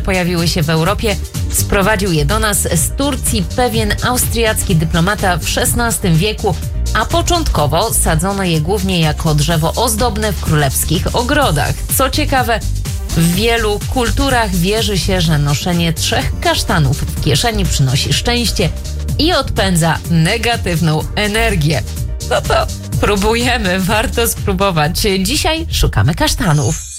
pojawiły się w Europie, sprowadził je do nas z Turcji pewien austriacki dyplomata w XVI wieku, a początkowo sadzono je głównie jako drzewo ozdobne w królewskich ogrodach. Co ciekawe, w wielu kulturach wierzy się, że noszenie 3 kasztanów w kieszeni przynosi szczęście i odpędza negatywną energię. No to próbujemy, warto spróbować. Dzisiaj szukamy kasztanów.